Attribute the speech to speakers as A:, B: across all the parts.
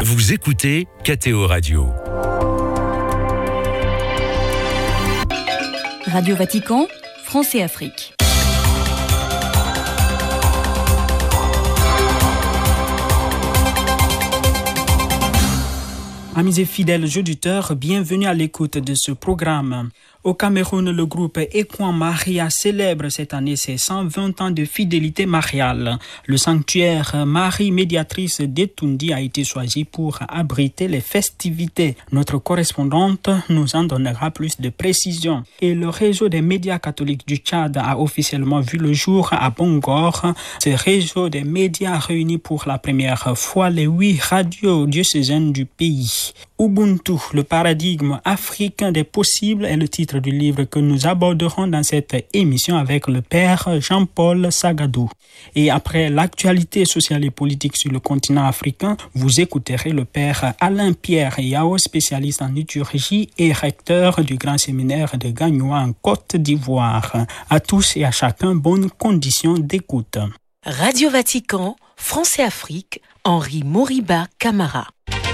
A: Vous écoutez KTO Radio.
B: Radio Vatican, France et Afrique.
C: Amis et fidèles auditeurs, bienvenue à l'écoute de ce programme. Au Cameroun, le groupe Ekwan Maria célèbre cette année ses 120 ans de fidélité mariale. Le sanctuaire Marie Médiatrice d'Etoundi a été choisi pour abriter les festivités. Notre correspondante nous en donnera plus de précisions. Et le réseau des médias catholiques du Tchad a officiellement vu le jour à Bongor. Ce réseau des médias réunit pour la première fois les 8 radios diocésaines du pays. Ubuntu, le paradigme africain des possibles est le titre du livre que nous aborderons dans cette émission avec le père Jean-Paul Sagadou. Et après l'actualité sociale et politique sur le continent africain, vous écouterez le père Alain-Pierre Yao, spécialiste en liturgie et recteur du grand séminaire de Gagnoa en Côte d'Ivoire. À tous et à chacun, bonnes conditions d'écoute.
D: Radio Vatican, France et Afrique, Henri Moriba Camara.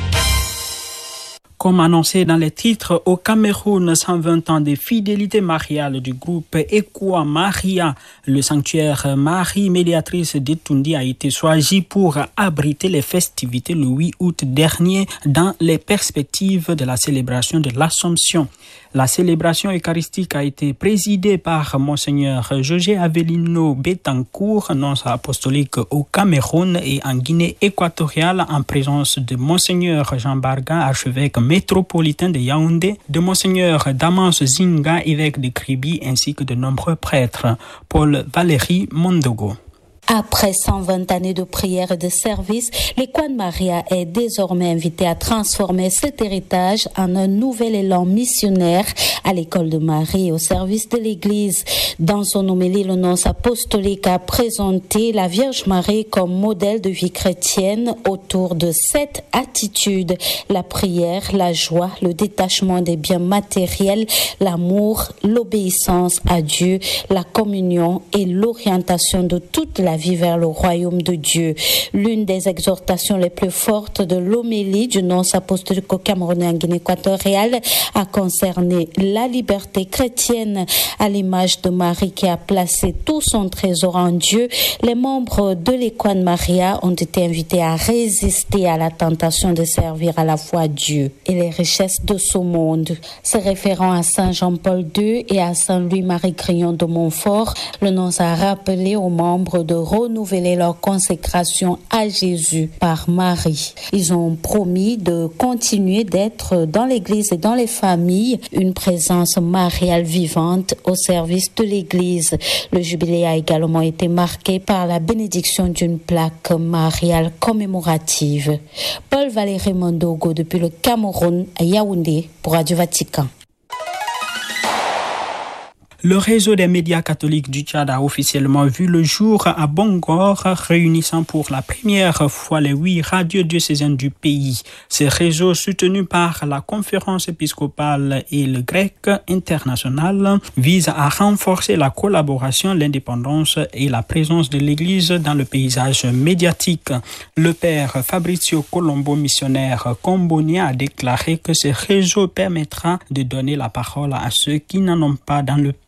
C: Comme annoncé dans les titres, au Cameroun, 120 ans de fidélité mariale du groupe Ekwan Maria, le sanctuaire Marie Médiatrice d'Etoundi a été choisi pour abriter les festivités le 8 août dernier dans les perspectives de la célébration de l'Assomption. La célébration eucharistique a été présidée par Monseigneur José Avelino Betancourt, nonce apostolique au Cameroun et en Guinée équatoriale, en présence de Monseigneur Jean Barga, archevêque métropolitain de Yaoundé, de Monseigneur Damas Zinga, évêque de Kribi, ainsi que de nombreux prêtres. Paul Valéry Mondogo.
E: Après 120 années de prière et de service, l'Ekwan Maria est désormais invité à transformer cet héritage en un nouvel élan missionnaire à l'école de Marie au service de l'Église. Dans son homélie, le nonce apostolique a présenté la Vierge Marie comme modèle de vie chrétienne autour de 7 attitudes: la prière, la joie, le détachement des biens matériels, l'amour, l'obéissance à Dieu, la communion et l'orientation de toute la vie vers le royaume de Dieu. L'une des exhortations les plus fortes de l'homélie du nonce apostolique au Cameroun et en Guinée équatoriale a concerné la liberté chrétienne. À l'image de Marie qui a placé tout son trésor en Dieu, les membres de l'Ekwan Maria ont été invités à résister à la tentation de servir à la fois Dieu et les richesses de ce monde. Se référant à Saint Jean-Paul II et à Saint Louis-Marie Grignon de Montfort, le nonce a rappelé aux membres de renouveler leur consécration à Jésus par Marie. Ils ont promis de continuer d'être dans l'Église et dans les familles une présence mariale vivante au service de l'Église. Le jubilé a également été marqué par la bénédiction d'une plaque mariale commémorative. Paul Valéry Mondogo depuis le Cameroun à Yaoundé pour Radio Vatican.
C: Le réseau des médias catholiques du Tchad a officiellement vu le jour à Bongor, réunissant pour la première fois les 8 radios diocésaines du pays. Ce réseau, soutenu par la conférence épiscopale et le grec international, vise à renforcer la collaboration, l'indépendance et la présence de l'Église dans le paysage médiatique. Le père Fabrizio Colombo, missionnaire combonien, a déclaré que ce réseau permettra de donner la parole à ceux qui n'en ont pas dans le pays.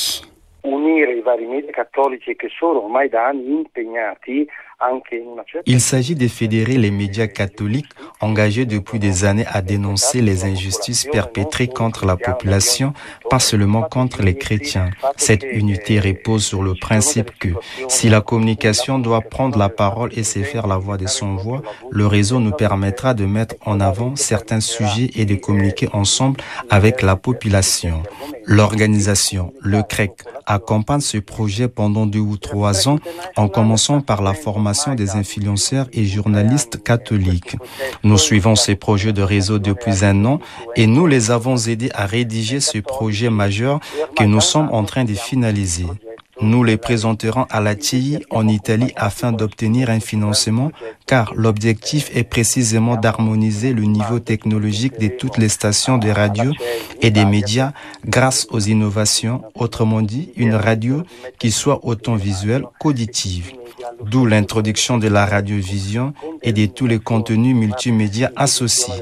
F: Il s'agit de fédérer les médias catholiques engagés depuis des années à dénoncer les injustices perpétrées contre la population, pas seulement contre les chrétiens. Cette unité repose sur le principe que si la communication doit prendre la parole et se faire la voix de son voix, le réseau nous permettra de mettre en avant certains sujets et de communiquer ensemble avec la population. L'organisation, le CREC, accompagne ce projet pendant 2 ou 3 ans en commençant par la formation des influenceurs et journalistes catholiques. Nous suivons ces projets de réseau depuis 1 an et nous les avons aidés à rédiger ce projet majeur que nous sommes en train de finaliser. Nous les présenterons à la TI en Italie afin d'obtenir un financement, car l'objectif est précisément d'harmoniser le niveau technologique de toutes les stations de radio et des médias grâce aux innovations, autrement dit, une radio qui soit autant visuelle qu'auditive. D'où l'introduction de la radiovision et de tous les contenus multimédia associés.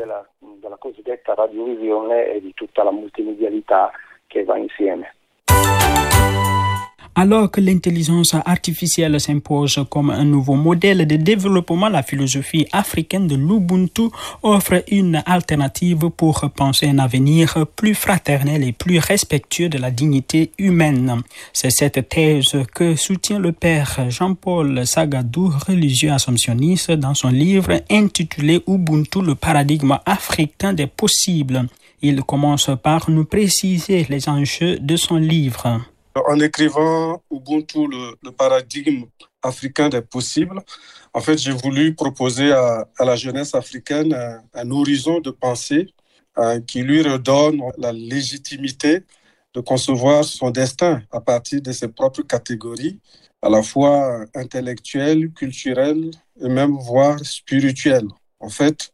C: Alors que l'intelligence artificielle s'impose comme un nouveau modèle de développement, la philosophie africaine de l'Ubuntu offre une alternative pour penser un avenir plus fraternel et plus respectueux de la dignité humaine. C'est cette thèse que soutient le père Jean-Paul Sagadou, religieux assomptionniste, dans son livre intitulé Ubuntu, le paradigme africain des possibles. Il commence par nous préciser les enjeux de son livre.
G: En écrivant Ubuntu, le paradigme africain des possibles, en fait, j'ai voulu proposer à la jeunesse africaine un horizon de pensée qui lui redonne la légitimité de concevoir son destin à partir de ses propres catégories, à la fois intellectuelles, culturelles et même voire spirituelles. En fait,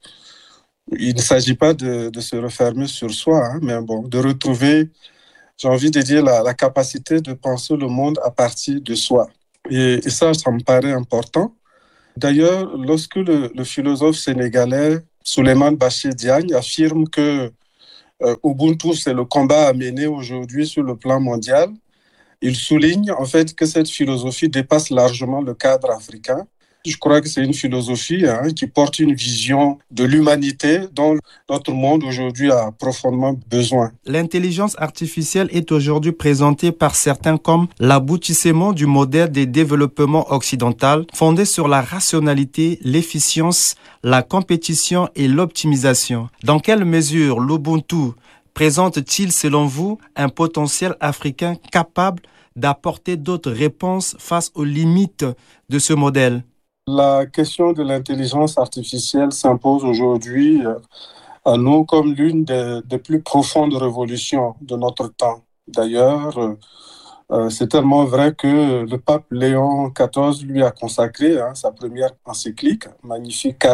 G: il ne s'agit pas de se refermer sur soi, mais bon, de retrouver, j'ai envie de dire, la capacité de penser le monde à partir de soi. Et ça me paraît important. D'ailleurs, lorsque le philosophe sénégalais Souleymane Bachir Diagne affirme que Ubuntu, c'est le combat à mener aujourd'hui sur le plan mondial, il souligne en fait que cette philosophie dépasse largement le cadre africain. Je crois que c'est une philosophie qui porte une vision de l'humanité dont notre monde aujourd'hui a profondément besoin.
F: L'intelligence artificielle est aujourd'hui présentée par certains comme l'aboutissement du modèle de développement occidental fondé sur la rationalité, l'efficience, la compétition et l'optimisation. Dans quelle mesure l'Ubuntu présente-t-il, selon vous, un potentiel africain capable d'apporter d'autres réponses face aux limites de ce modèle ?
G: La question de l'intelligence artificielle s'impose aujourd'hui à nous comme l'une des plus profondes révolutions de notre temps. D'ailleurs, c'est tellement vrai que le pape Léon XIV lui a consacré sa première encyclique, Magnificat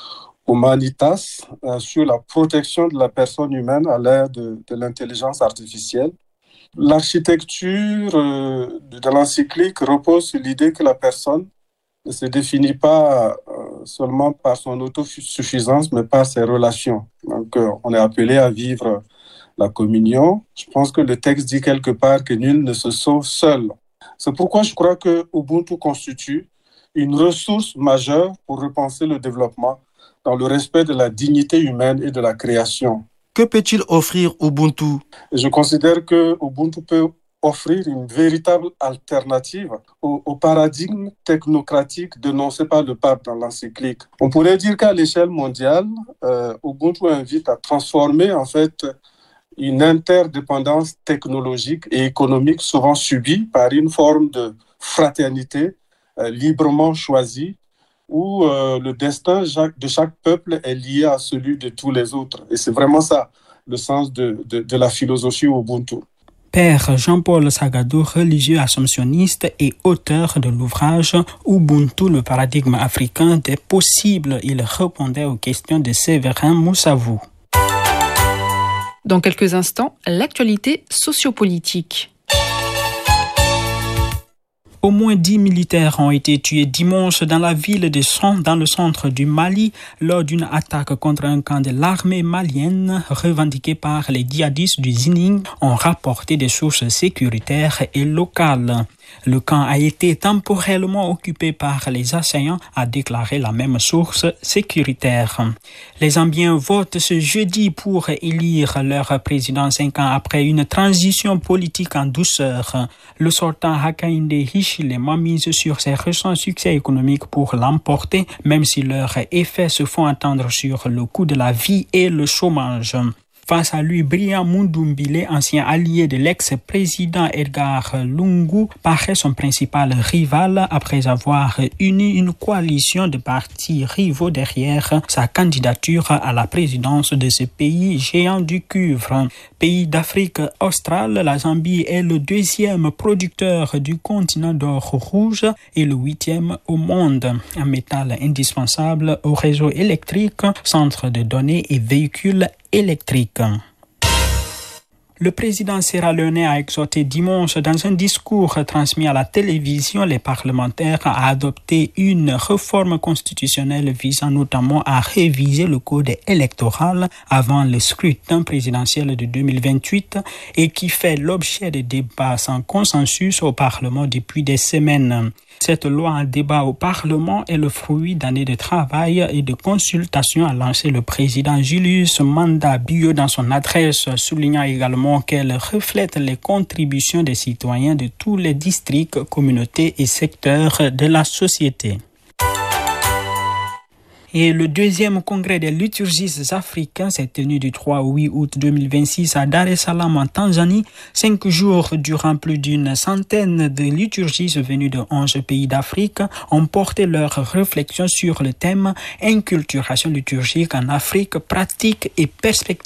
G: Humanitas, sur la protection de la personne humaine à l'ère de l'intelligence artificielle. L'architecture de l'encyclique repose sur l'idée que la personne ne se définit pas seulement par son autosuffisance, mais par ses relations. Donc, on est appelé à vivre la communion. Je pense que le texte dit quelque part que nul ne se sauve seul. C'est pourquoi je crois que Ubuntu constitue une ressource majeure pour repenser le développement dans le respect de la dignité humaine et de la création.
F: Que peut-il offrir Ubuntu ?
G: Je considère que Ubuntu peut offrir une véritable alternative au paradigme technocratique dénoncé par le pape dans l'encyclique. On pourrait dire qu'à l'échelle mondiale, Ubuntu invite à transformer en fait une interdépendance technologique et économique souvent subie par une forme de fraternité librement choisie où le destin de chaque peuple est lié à celui de tous les autres. Et c'est vraiment ça, le sens de la philosophie Ubuntu.
C: Père Jean-Paul Sagadou, religieux assomptionniste et auteur de l'ouvrage Ubuntu, le paradigme africain des possibles. Il répondait aux questions de Séverin Moussavou.
B: Dans quelques instants, l'actualité sociopolitique.
C: Au moins 10 militaires ont été tués dimanche dans la ville de Son, dans le centre du Mali, lors d'une attaque contre un camp de l'armée malienne revendiqué par les djihadistes du Zining, ont rapporté des sources sécuritaires et locales. Le camp a été temporairement occupé par les assaillants, a déclaré la même source sécuritaire. Les Zambiens votent ce jeudi pour élire leur président 5 ans après une transition politique en douceur. Le sortant Hakainde Hichilema mise sur ses récents succès économiques pour l'emporter, même si leurs effets se font entendre sur le coût de la vie et le chômage. Face à lui, Brian Mundumbile, ancien allié de l'ex-président Edgar Lungu, paraît son principal rival après avoir uni une coalition de partis rivaux derrière sa candidature à la présidence de ce pays géant du cuivre. Pays d'Afrique australe, la Zambie est le deuxième producteur du continent d'or rouge et le 8e au monde, un métal indispensable au réseau électrique, centre de données et véhicules électriques. Le président sierra-léonais a exhorté dimanche dans un discours transmis à la télévision les parlementaires à adopter une réforme constitutionnelle visant notamment à réviser le code électoral avant le scrutin présidentiel de 2028 et qui fait l'objet de débats sans consensus au Parlement depuis des semaines. Cette loi en débat au Parlement est le fruit d'années de travail et de consultation, a lancé le président Julius Maada Bio dans son adresse, soulignant également qu'elle reflète les contributions des citoyens de tous les districts, communautés et secteurs de la société. Et le deuxième congrès des liturgistes africains s'est tenu du 3 au 8 août 2026 à Dar es Salaam en Tanzanie. 5 jours durant plus d'une centaine de liturgistes venus de 11 pays d'Afrique ont porté leurs réflexions sur le thème « Inculturation liturgique en Afrique, pratique et perspective ».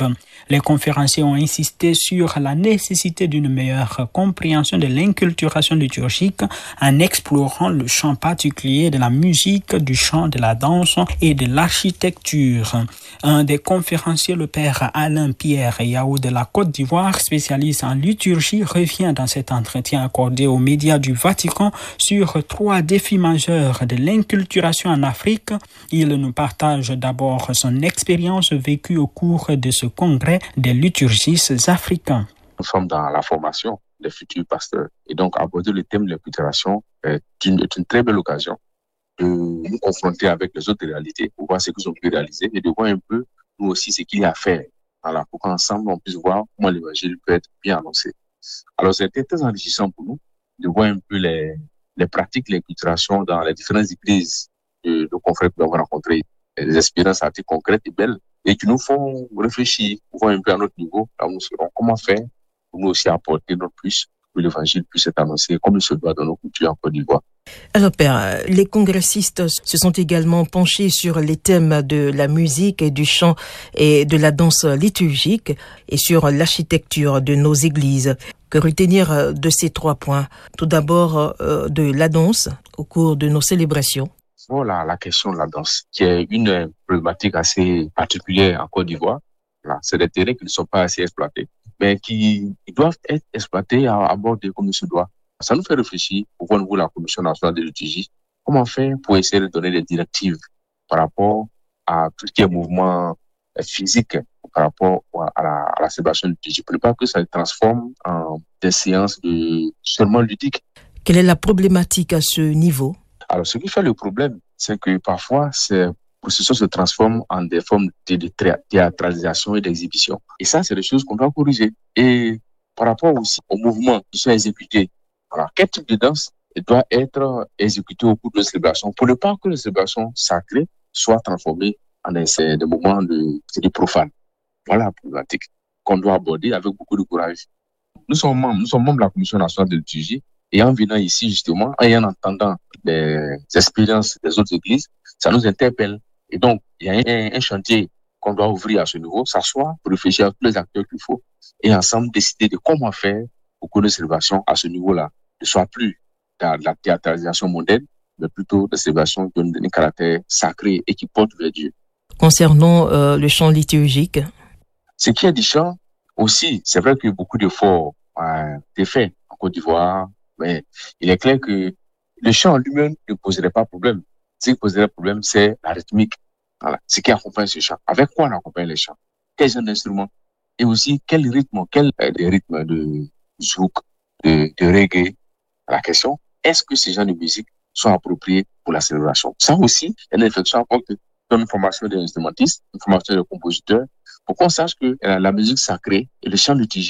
C: Les conférenciers ont insisté sur la nécessité d'une meilleure compréhension de l'inculturation liturgique en explorant le champ particulier de la musique, du chant, de la danse et de l'architecture. Un des conférenciers, le père Alain Pierre Yao de la Côte d'Ivoire, spécialiste en liturgie, revient dans cet entretien accordé aux médias du Vatican sur 3 défis majeurs de l'inculturation en Afrique. Il nous partage d'abord son expérience vécue au cours de ce congrès des liturgistes africains.
H: Nous sommes dans la formation des futurs pasteurs et donc aborder le thème de l'inculturation est une très belle occasion de nous confronter avec les autres réalités pour voir ce qu'ils ont pu réaliser et de voir un peu nous aussi ce qu'il y a à faire. Voilà, pour qu'ensemble on puisse voir comment l'évangile peut être bien annoncé. Alors c'était très enrichissant pour nous de voir un peu les pratiques, l'inculturation dans les différentes églises de nos confrères que nous avons rencontrés. Des expériences assez concrètes et belles et qui nous font réfléchir, voir un peu à notre niveau, là où nous serons, comment faire pour nous aussi apporter notre plus, que l'évangile puisse être annoncé comme il se doit dans nos cultures en Côte d'Ivoire.
I: Alors père, les congressistes se sont également penchés sur les thèmes de la musique et du chant et de la danse liturgique et sur l'architecture de nos églises. Que retenir de ces 3 points? Tout d'abord de la danse au cours de nos célébrations.
H: Voilà la question de la danse, qui est une problématique assez particulière en Côte d'Ivoire. Là, c'est des terrains qui ne sont pas assez exploités, mais qui doivent être exploités à aborder comme il se doit. Ça nous fait réfléchir, au niveau de la Commission nationale de liturgie, comment faire pour essayer de donner des directives par rapport à tout ce qui est mouvement physique, par rapport à la célébration de liturgie, pour ne pas que ça se transforme en des séances seulement ludiques.
I: Quelle est la problématique à ce niveau?
H: Alors, ce qui fait le problème, c'est que parfois, ces processus se transforment en des formes de théâtralisation et d'exhibition. Et ça, c'est des choses qu'on doit corriger. Et par rapport aussi aux mouvements qui sont exécutés, alors, quel type de danse doit être exécuté au cours de la célébration pour ne pas que les célébrations sacrées soient transformées en des moments de profanes. Voilà la problématique qu'on doit aborder avec beaucoup de courage. Nous sommes membres de la Commission nationale de liturgie. Et en venant ici, justement, et en entendant les expériences des autres églises, ça nous interpelle. Et donc, il y a un chantier qu'on doit ouvrir à ce niveau, s'asseoir pour réfléchir à tous les acteurs qu'il faut et ensemble décider de comment faire pour que nos célébrations à ce niveau-là ne soient plus dans la théâtralisation moderne, mais plutôt des célébrations qui ont un caractère sacré et qui portent vers Dieu.
I: Concernant le chant liturgique,
H: ce qui est du chant aussi, c'est vrai que beaucoup d'efforts ont été faits en Côte d'Ivoire, mais il est clair que le chant lui-même ne poserait pas problème. Ce qui poserait problème, c'est la rythmique. Voilà. Ce qui accompagne ce chant. Avec quoi on accompagne les chants? Quel genre d'instrument? Et aussi, quel rythme? Des rythmes de zouk, de reggae? La question, est-ce que ces genres de musique sont appropriés pour la célébration? Ça aussi, il y a une réflexion à porter dans une formation des instrumentistes, une formation des compositeurs, pour qu'on sache que la musique sacrée et le chant liturgique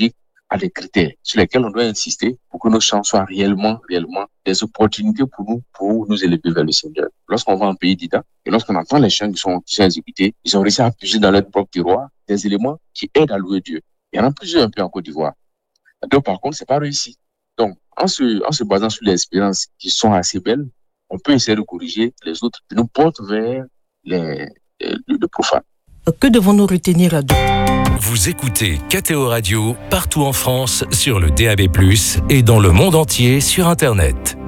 H: à des critères sur lesquels on doit insister pour que nos chants soient réellement des opportunités pour nous élever vers le Seigneur. Lorsqu'on va en pays d'Ida et lorsqu'on entend les chants qui sont exécutés, ils ont réussi à puiser dans leur propre terroir des éléments qui aident à louer Dieu. Il y en a plusieurs un peu en Côte d'Ivoire. Donc, par contre, c'est pas réussi. Donc, en se basant sur les expériences qui sont assez belles, on peut essayer de corriger les autres qui nous portent vers le profane.
I: Que devons-nous retenir de...
A: Vous écoutez KTO Radio partout en France sur le DAB+, et dans le monde entier sur Internet.